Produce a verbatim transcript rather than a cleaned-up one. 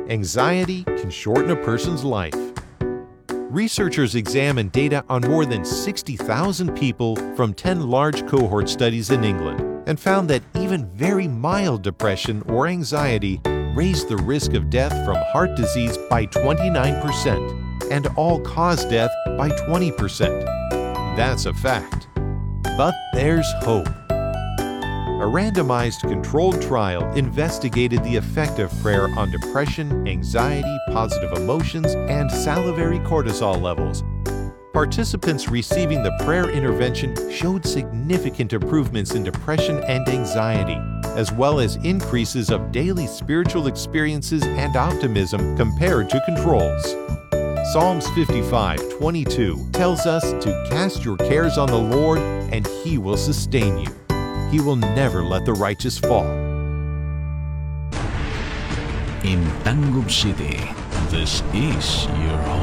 Anxiety can shorten a person's life. Researchers examined data on more than sixty thousand people from ten large cohort studies in England and found that even very mild depression or anxiety raised the risk of death from heart disease by twenty-nine percent and all-cause death by twenty percent. That's a fact. But there's hope. A randomized controlled trial investigated the effect of prayer on depression, anxiety, positive emotions, and salivary cortisol levels. Participants receiving the prayer intervention showed significant improvements in depression and anxiety, as well as increases of daily spiritual experiences and optimism compared to controls. Psalms fifty-five twenty-two tells us to cast your cares on the Lord, and He will sustain you. He will never let the righteous fall. In Tangub City, this is your home.